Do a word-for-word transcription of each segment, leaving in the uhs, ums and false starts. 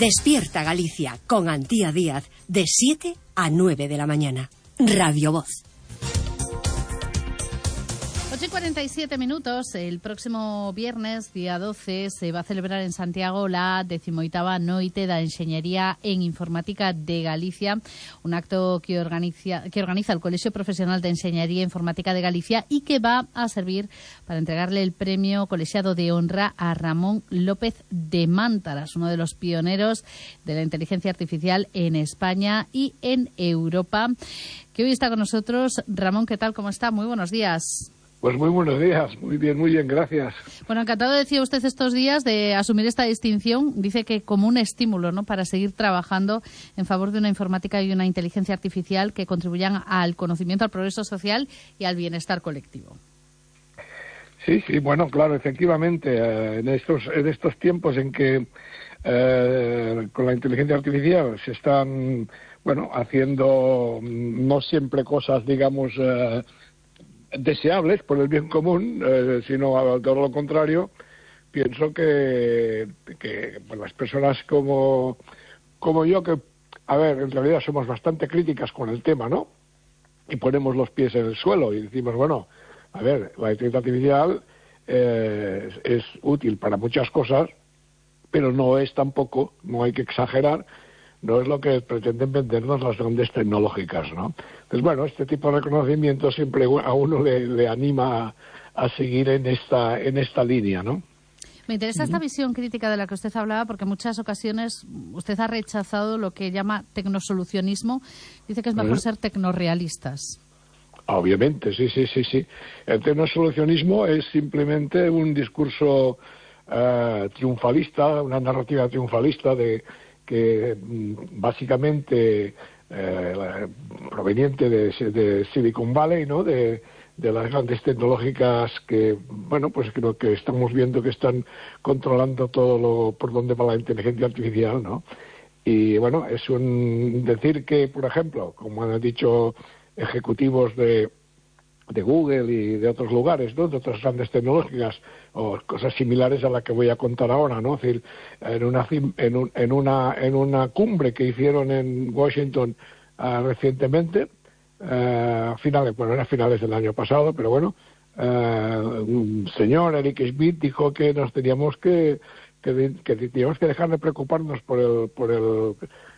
Despierta Galicia con Antía Díaz de siete a nueve de la mañana. Radio Voz. ocho y cuarenta y siete minutos. El próximo viernes, día doce, se va a celebrar en Santiago la decimoitava Noite da Enxeñería en Informática de Galicia, un acto que organiza, que organiza el Colegio Profesional de Enxeñería Informática de Galicia y que va a servir para entregarle el premio colegiado de honra a Ramón López de Mántaras, uno de los pioneros de la inteligencia artificial en España y en Europa, que hoy está con nosotros. Ramón, ¿qué tal? ¿Cómo está? Muy buenos días. Pues muy buenos días, muy bien, muy bien, gracias. Bueno, encantado, decía usted estos días, de asumir esta distinción. Dice que como un estímulo, ¿no?, para seguir trabajando en favor de una informática y una inteligencia artificial que contribuyan al conocimiento, al progreso social y al bienestar colectivo. Sí, sí, bueno, claro, efectivamente, eh, en estos en estos tiempos en que eh, con la inteligencia artificial se están, bueno, haciendo no siempre cosas, digamos, eh, deseables por el bien común, eh, sino a todo lo contrario, pienso que, que bueno, las personas como, como yo, que, a ver, en realidad somos bastante críticas con el tema, ¿no? Y ponemos los pies en el suelo y decimos, bueno, a ver, la inteligencia artificial eh, es, es útil para muchas cosas, pero no es tampoco, no hay que exagerar, no es lo que pretenden vendernos las grandes tecnológicas, ¿no? Entonces, bueno, este tipo de reconocimiento siempre a uno le, le anima a, a seguir en esta en esta línea, ¿no? Me interesa esta visión crítica de la que usted hablaba, porque en muchas ocasiones usted ha rechazado lo que llama tecnosolucionismo. Dice que es mejor ser tecnorrealistas. Obviamente, sí, sí, sí, sí. El tecnosolucionismo es simplemente un discurso uh, triunfalista, una narrativa triunfalista de que básicamente eh, proveniente de, de Silicon Valley, ¿no?, de, de las grandes tecnológicas que, bueno, pues creo que estamos viendo que están controlando todo lo por donde va la inteligencia artificial, ¿no? Y bueno, es un decir que, por ejemplo, como han dicho ejecutivos de de Google y de otros lugares, ¿no?, de otras grandes tecnológicas o cosas similares a la que voy a contar ahora, ¿no? Es decir, en una en, un, en una en una cumbre que hicieron en Washington uh, recientemente, uh, a finales, bueno, era a finales del año pasado, pero bueno, uh, un señor, Eric Schmidt, dijo que nos teníamos que que, que teníamos que dejar de preocuparnos por el por el,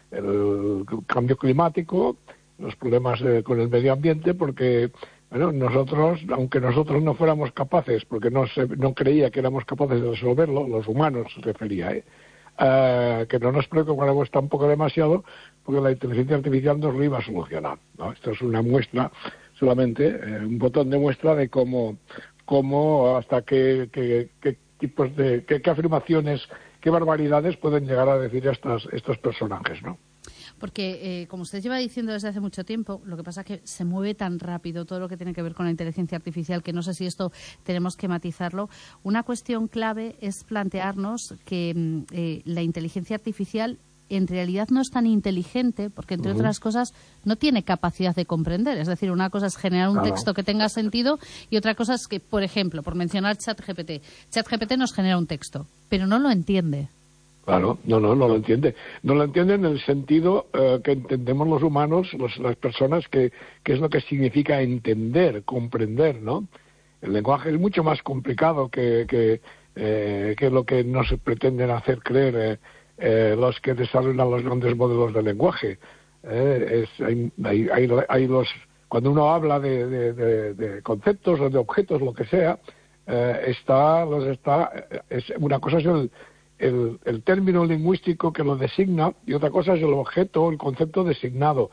el cambio climático, los problemas de, con el medio ambiente, porque bueno, nosotros, aunque nosotros no fuéramos capaces, porque no se, no creía que éramos capaces de resolverlo, los humanos se refería, ¿eh? Uh, que no nos preocupáramos tampoco demasiado, porque la inteligencia artificial nos lo iba a solucionar, ¿no? Esto es una muestra, solamente eh, un botón de muestra de cómo, cómo hasta qué, qué, qué tipos de, qué, qué afirmaciones, qué barbaridades pueden llegar a decir estas, estos personajes, ¿no? Porque, eh, como usted lleva diciendo desde hace mucho tiempo, lo que pasa es que se mueve tan rápido todo lo que tiene que ver con la inteligencia artificial que no sé si esto tenemos que matizarlo. Una cuestión clave es plantearnos que eh, la inteligencia artificial en realidad no es tan inteligente porque, entre uh-huh. otras cosas, no tiene capacidad de comprender. Es decir, una cosa es generar un claro. texto que tenga sentido y otra cosa es que, por ejemplo, por mencionar ChatGPT, ChatGPT nos genera un texto, pero no lo entiende. Claro, no, no, no lo entiende. No lo entiende en el sentido uh, que entendemos los humanos, los, las personas, que, que es lo que significa entender, comprender, ¿no? El lenguaje es mucho más complicado que, que, eh, que lo que nos pretenden hacer creer eh, eh, los que desarrollan los grandes modelos de lenguaje. Eh, es, hay, hay, hay, hay los, cuando uno habla de, de, de, de conceptos o de objetos, lo que sea, eh, está, los está, es, una cosa es el El, el término lingüístico que lo designa y otra cosa es el objeto, el concepto designado.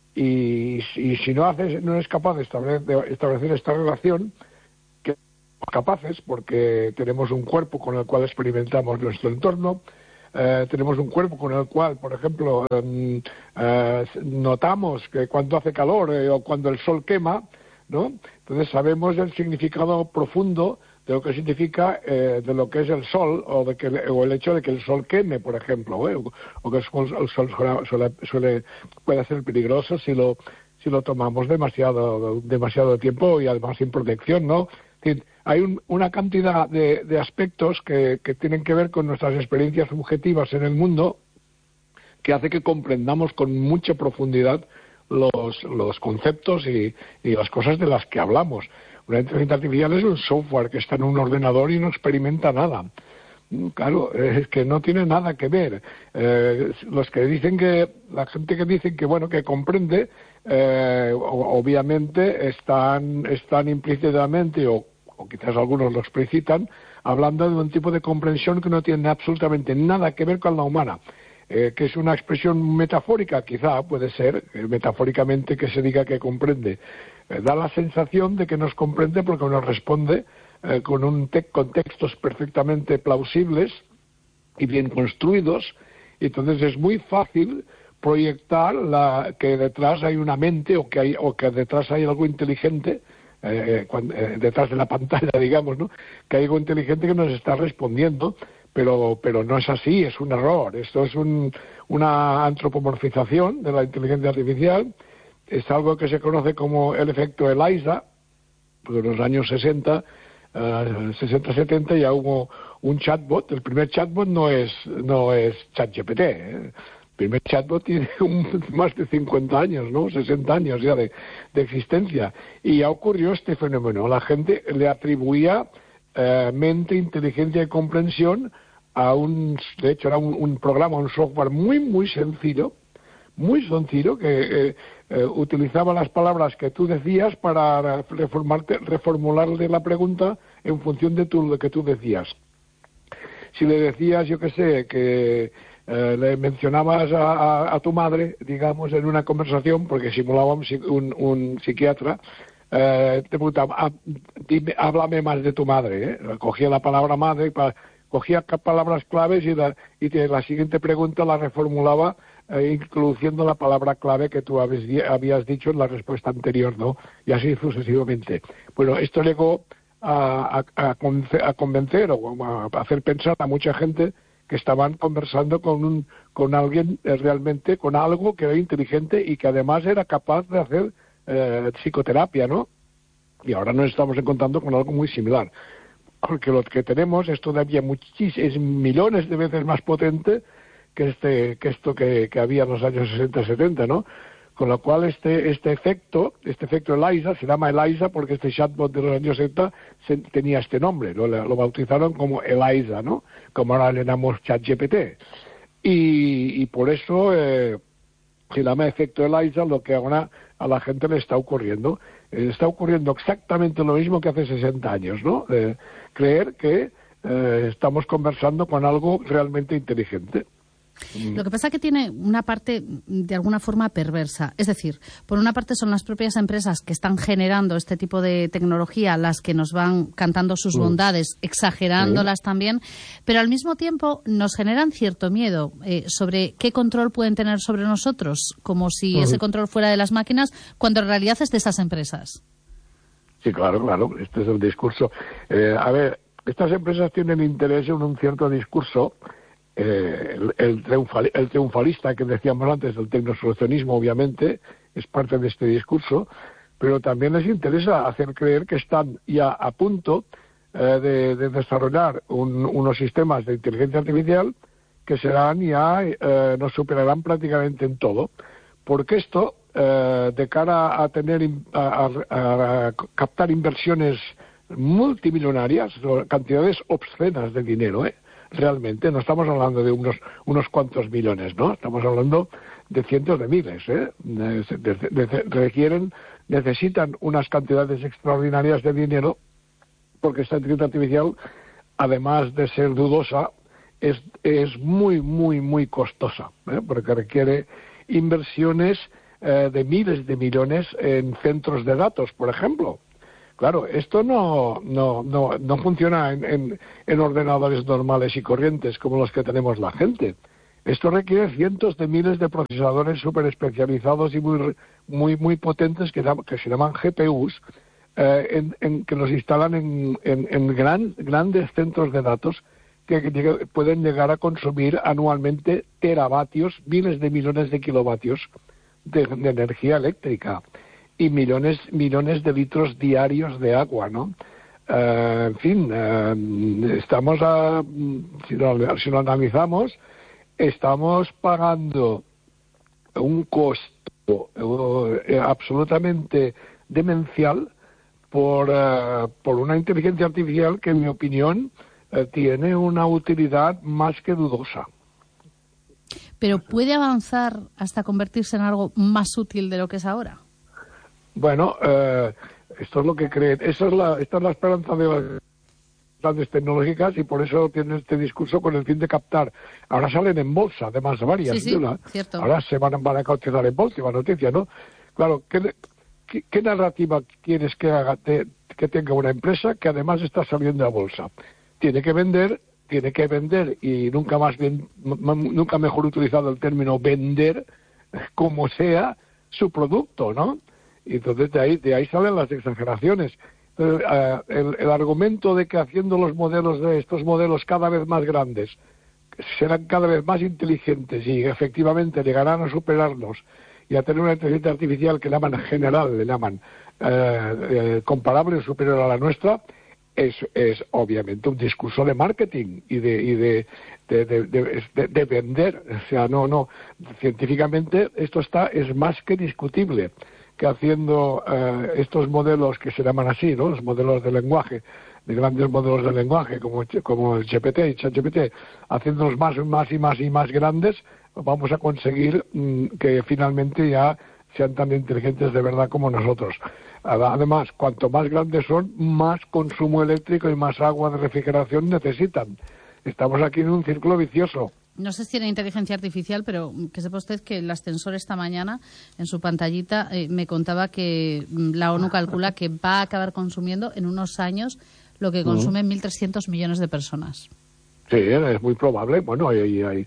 Y, y si no haces, no eres capaz de establecer, de establecer esta relación, que somos capaces, porque tenemos un cuerpo con el cual experimentamos nuestro entorno, eh, tenemos un cuerpo con el cual, por ejemplo, eh, eh, notamos que cuando hace calor eh, o cuando el sol quema, ¿no? Entonces sabemos el significado profundo de lo que significa eh, de lo que es el sol o de que o el hecho de que el sol queme, por ejemplo, ¿eh? o, o que el sol, el sol suele, suele puede ser peligroso si lo si lo tomamos demasiado demasiado tiempo y además sin protección, ¿no? Es decir, hay un, una cantidad de, de aspectos que, que tienen que ver con nuestras experiencias subjetivas en el mundo que hace que comprendamos con mucha profundidad los, los conceptos y, y las cosas de las que hablamos. Una inteligencia artificial es un software que está en un ordenador y no experimenta nada. Claro, es que no tiene nada que ver. Eh, los que dicen que, la gente que dice que, bueno, que comprende, eh, obviamente están, están implícitamente, o, o quizás algunos lo explicitan, hablando de un tipo de comprensión que no tiene absolutamente nada que ver con la humana. Eh, que es una expresión metafórica, quizá puede ser, eh, metafóricamente que se diga que comprende. Eh, da la sensación de que nos comprende porque nos responde eh, con, un te con textos perfectamente plausibles y bien construidos, y entonces es muy fácil proyectar la, que detrás hay una mente o que, hay, o que detrás hay algo inteligente, eh, cuando, eh, detrás de la pantalla, digamos, ¿no? Que hay algo inteligente que nos está respondiendo. Pero, pero no es así, es un error. Esto es un, una antropomorfización de la inteligencia artificial. Es algo que se conoce como el efecto Eliza. Porque en los años sesenta, uh, sesenta setenta ya hubo un chatbot. El primer chatbot no es, no es ChatGPT, ¿eh? El primer chatbot tiene un, más de cincuenta años, ¿no? sesenta años ya de, de existencia. Y ya ocurrió este fenómeno. La gente le atribuía Uh, mente, inteligencia y comprensión a un, de hecho era un, un programa, un software muy muy sencillo, muy sencillo, que eh, eh, utilizaba las palabras que tú decías para reformarte, reformularle la pregunta en función de tu, lo que tú decías. Si le decías, yo qué sé, que eh, le mencionabas a, a, a tu madre, digamos, en una conversación, porque simulaba un, un, un psiquiatra, Eh, te preguntaba, ah, dime, háblame más de tu madre, ¿eh? Cogía la palabra madre, pa, cogía palabras claves y la, y te, la siguiente pregunta la reformulaba eh, incluyendo la palabra clave que tú habías, habías dicho en la respuesta anterior, ¿no? Y así sucesivamente. Bueno, esto llegó a, a, a, a convencer o a hacer pensar a mucha gente que estaban conversando con, un, con alguien eh, realmente, con algo que era inteligente y que además era capaz de hacer Eh, psicoterapia, ¿no? Y ahora nos estamos encontrando con algo muy similar, porque lo que tenemos es todavía muchísimos, es millones de veces más potente que este, que esto que, que había en los años sesenta setenta, ¿no? Con lo cual este, este efecto, este efecto Eliza, se llama Eliza porque este chatbot de los años setenta se, tenía este nombre, lo, lo bautizaron como Eliza, ¿no? Como ahora le llamamos ChatGPT. Y, y por eso eh, se llama efecto Eliza, lo que ahora a la gente le está ocurriendo. Eh, está ocurriendo exactamente lo mismo que hace sesenta años, ¿no? Eh, creer que eh, estamos conversando con algo realmente inteligente. Lo que pasa es que tiene una parte de alguna forma perversa. Es decir, por una parte son las propias empresas que están generando este tipo de tecnología las que nos van cantando sus bondades, exagerándolas también, pero al mismo tiempo nos generan cierto miedo eh, sobre qué control pueden tener sobre nosotros, como si ese control fuera de las máquinas, cuando en realidad es de esas empresas. Sí, claro, claro. Este es el discurso. Eh, a ver, estas empresas tienen interés en un cierto discurso. Eh, el, el, triunfal, el triunfalista que decíamos antes, el tecnosolucionismo, obviamente, es parte de este discurso, pero también les interesa hacer creer que están ya a punto eh, de, de desarrollar un, unos sistemas de inteligencia artificial que serán ya, eh, nos superarán prácticamente en todo. Porque esto, eh, de cara a tener, a, a, a captar inversiones multimillonarias, cantidades obscenas de dinero, ¿eh? Realmente no estamos hablando de unos unos cuantos millones, ¿no? Estamos hablando de cientos de miles, ¿eh? De, de, de, requieren, necesitan unas cantidades extraordinarias de dinero porque esta inteligencia artificial, además de ser dudosa, es, es muy, muy, muy costosa, ¿eh? Porque requiere inversiones eh, de miles de millones en centros de datos, por ejemplo. Claro, esto no no no, no funciona en, en, en ordenadores normales y corrientes como los que tenemos la gente. Esto requiere cientos de miles de procesadores súper especializados y muy muy muy potentes que, que se llaman G P Us, eh, en, en, que los instalan en, en, en gran, grandes centros de datos que, que pueden llegar a consumir anualmente teravatios, miles de millones de kilovatios de, de energía eléctrica. Y millones millones de litros diarios de agua, ¿no? Uh, en fin, uh, estamos a, si lo, si lo analizamos, estamos pagando un costo eh, absolutamente demencial por, uh, por una inteligencia artificial que, en mi opinión, uh, tiene una utilidad más que dudosa. ¿Pero puede avanzar hasta convertirse en algo más útil de lo que es ahora? Bueno, uh, esto es lo que creen. Esa es la, esta es la esperanza de las grandes tecnológicas y por eso tienen este discurso con el fin de captar. Ahora salen en bolsa, además varias. Sí, sí, ¿no? cierto. Ahora se van, van a cotizar en bolsa, última noticia, ¿no? Claro, ¿qué, qué, qué narrativa quieres que haga te, que tenga una empresa que además está saliendo a bolsa? Tiene que vender, tiene que vender y nunca más bien, nunca mejor utilizado el término vender, como sea su producto, ¿no? Y entonces de ahí, de ahí salen las exageraciones. Entonces, uh, el, el argumento de que haciendo los modelos de estos modelos cada vez más grandes serán cada vez más inteligentes y efectivamente llegarán a superarnos y a tener una inteligencia artificial que llaman general, le llaman eh, eh, comparable o superior a la nuestra, es, es obviamente un discurso de marketing y de y de de, de, de, de, de vender. O sea, no, no, científicamente esto está es más que discutible, que haciendo eh, estos modelos que se llaman así, ¿no? Los modelos de lenguaje, de grandes modelos de lenguaje como, como el G P T y ChatGPT, haciéndolos más, más y más y más grandes, vamos a conseguir mmm, que finalmente ya sean tan inteligentes de verdad como nosotros. Además, cuanto más grandes son, más consumo eléctrico y más agua de refrigeración necesitan. Estamos aquí en un círculo vicioso. No sé si tiene inteligencia artificial, pero que sepa usted que el ascensor esta mañana, en su pantallita, eh, me contaba que la ONU calcula que va a acabar consumiendo en unos años lo que consumen uh-huh. mil trescientos millones de personas. Sí, es muy probable. Bueno, hay, hay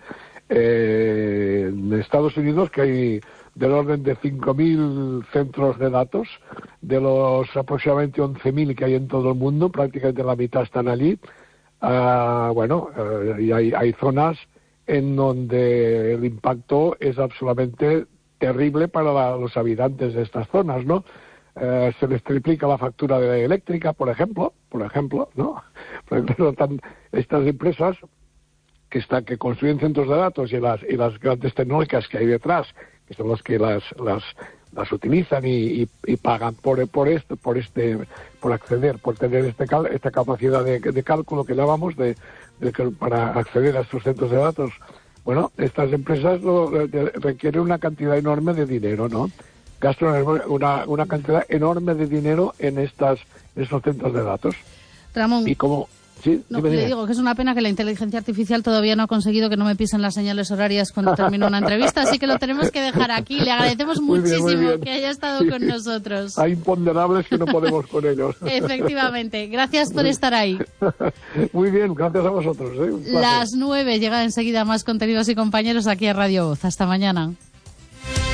eh, en Estados Unidos que hay del orden de cinco mil centros de datos, de los aproximadamente once mil que hay en todo el mundo, prácticamente la mitad están allí. Uh, bueno, uh, y hay, hay zonas en donde el impacto es absolutamente terrible para la, los habitantes de estas zonas, ¿no? Eh, se les triplica la factura de eléctrica, por ejemplo, por ejemplo, ¿no? Por ejemplo, están estas empresas que están que construyen centros de datos y las y las grandes tecnológicas que hay detrás, que son las que las las las utilizan y, y, y pagan por por esto, por este, por acceder, por tener este cal, esta capacidad de, de cálculo que llamamos de De que para acceder a estos centros de datos. Bueno, estas empresas lo, de, requieren una cantidad enorme de dinero, ¿no? Gastan una, una cantidad enorme de dinero en estas en estos centros de datos. Ramón, y como sí, no, le digo que es una pena que la inteligencia artificial todavía no ha conseguido que no me pisen las señales horarias cuando termino una entrevista, así que lo tenemos que dejar aquí. Le agradecemos muy muchísimo bien, muy bien. que haya estado sí, con nosotros. Hay imponderables que no podemos con ellos. Efectivamente. Gracias por estar ahí. Muy bien, gracias a vosotros. ¿eh? Las nueve, llega enseguida más contenidos y compañeros aquí a Radio Voz. Hasta mañana.